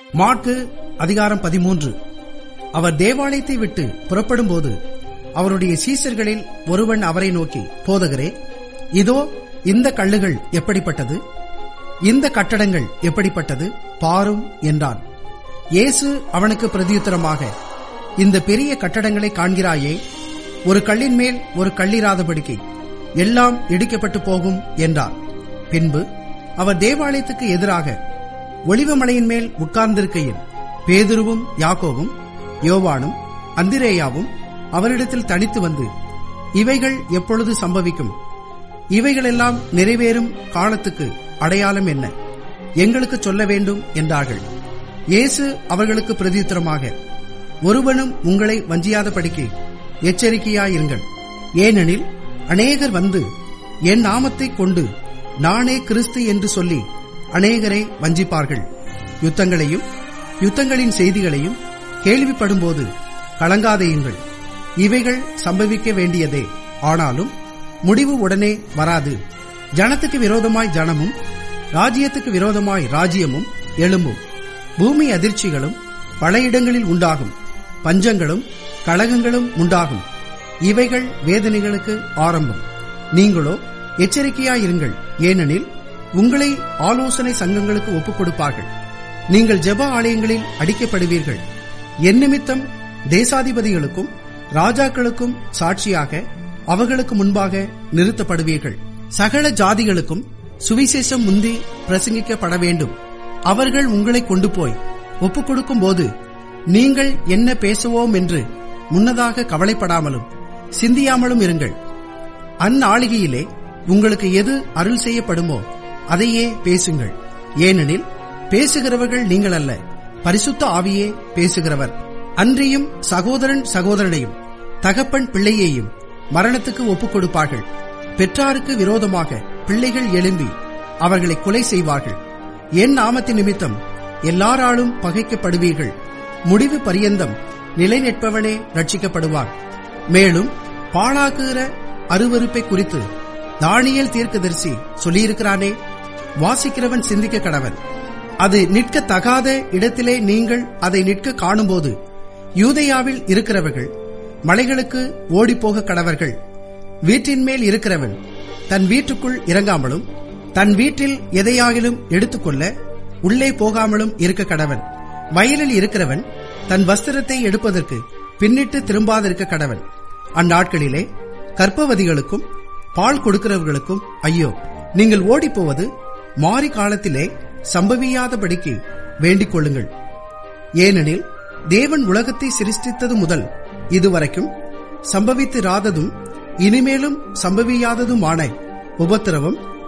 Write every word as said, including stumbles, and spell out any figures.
மாற்கு அதிகாரம் பதிமூன்று. அவர் தேவாலயத்தை விட்டு புறப்படும் போது அவருடைய சீசர்களில் ஒருவன் அவரை நோக்கி, போதகரே, இதோ இந்த கல்லுகள் எப்படிப்பட்டது, இந்த கட்டடங்கள் எப்படிப்பட்டது பாரும் என்றான். இயேசு அவனுக்கு பிரதியுத்தரமாக, இந்த பெரிய கட்டடங்களை காண்கிறாயே, ஒரு கல்லின் மேல் ஒரு கல்லிராதபடிக்கு எல்லாம் இடிக்கப்பட்டு போகும் என்றார். பின்பு அவர் தேவாலயத்துக்கு எதிராக ஒலிவமலையின் மேல் உட்கார்ந்திருக்கையில் பேதுருவும் யாக்கோவும் யோவானும் அந்திரேயாவும் அவரிடத்தில் தனித்து வந்து, இவைகள் எப்பொழுது சம்பவிக்கும்? இவைகளெல்லாம் நிறைவேறும் காலத்துக்கு அடையாளம் என்ன? எங்களுக்கு சொல்ல வேண்டும் என்றார்கள். இயேசு அவர்களுக்கு பிரதியுத்தரமாக, ஒருவனும் உங்களை வஞ்சியாதபடிக்கு எச்சரிக்கையாயிருங்கள். ஏனெனில் அநேகர் வந்து என் நாமத்தைக் கொண்டு நானே கிறிஸ்து என்று சொல்லி அநேகரை வஞ்சிப்பார்கள். யுத்தங்களையும் யுத்தங்களின் செய்திகளையும் கேள்விப்படும்போது கலங்காதேயுங்கள். இவைகள் சம்பவிக்க வேண்டியதே, ஆனாலும் முடிவு உடனே வராது. ஜனத்துக்கு விரோதமாய் ஜனமும் ராஜ்யத்துக்கு விரோதமாய் ராஜ்யமும் எழும்பும். பூமி அதிர்ச்சிகளும் பல இடங்களில் உண்டாகும். பஞ்சங்களும் கலகங்களும் உண்டாகும். இவைகள் வேதனைகளுக்கு ஆரம்பம். நீங்களோ எச்சரிக்கையாயிருங்கள். ஏனெனில் உங்களை ஆலோசனை சங்கங்களுக்கு ஒப்புக் கொடுப்பார்கள். நீங்கள் ஜெப ஆலயங்களில் அடிக்கப்படுவீர்கள். என் நிமித்தம் தேசாதிபதிகளுக்கும் ராஜாக்களுக்கும் சாட்சியாக அவர்களுக்கு முன்பாக நிறுத்தப்படுவீர்கள். சகல ஜாதிகளுக்கும் சுவிசேஷம் முந்தி பிரசங்கிக்கப்பட வேண்டும். அவர்கள் உங்களை கொண்டு போய் ஒப்புக் கொடுக்கும் போது நீங்கள் என்ன பேசுவோம் என்று முன்னதாக கவலைப்படாமலும் சிந்தியாமலும் இருங்கள். அந்நாளிகையிலே உங்களுக்கு எது அருள் செய்யப்படுமோ அதையே பேசுங்கள். ஏனெனில் பேசுகிறவர்கள் நீங்கள் அல்ல, பரிசுத்த ஆவியே பேசுகிறவர். அன்றியும் சகோதரன் சகோதரனையும் தகப்பன் பிள்ளையையும் மரணத்துக்கு ஒப்புக் கொடுப்பார்கள். பெற்றாருக்கு விரோதமாக பிள்ளைகள் எழும்பி அவர்களை கொலை செய்வார்கள். என் நாமத்தின் நிமித்தம் எல்லாராலும் பகைக்கப்படுவீர்கள். முடிவு பரியந்தம் நிலை நிற்பவனே ரட்சிக்கப்படுவான். மேலும் பாழாக்குகிற அருவருப்பை குறித்து தானியேல் தீர்க்கதரிசி சொல்லியிருக்கிறானே, வாசிக்கிறவன் சிந்திக்க கடவன். அது நிற்கத்தகாத இடத்திலே நீங்கள் அதை நிற்க காணும்போது யூதேயாவில் இருக்கிறவர்கள் மலைகளுக்கு ஓடிப்போக கடவர்கள். வீட்டின் மேல் இருக்கிறவன் தன் வீட்டுக்குள் இறங்காமலும் தன் வீட்டில் எதையாகிலும் எடுத்துக்கொள்ள உள்ளே போகாமலும் இருக்க கடவன். வயலில் இருக்கிறவன் தன் வஸ்திரத்தை எடுப்பதற்கு பின்னிட்டு திரும்பாதிருக்க கடவன். அந்நாட்களிலே கர்ப்பவதிகளுக்கும் பால் கொடுக்கிறவர்களுக்கும் ஐயோ! நீங்கள் ஓடிப்போவது மாறி காலத்திலே சம்பவியாதபடிக்கு வேண்டிக் கொள்ளுங்கள். ஏனெனில் தேவன் உலகத்தை சிருஷ்டித்தது முதல் இதுவரைக்கும் சம்பவித்திராததும் இனிமேலும் சம்பவியாததுமான உபத்திரவம்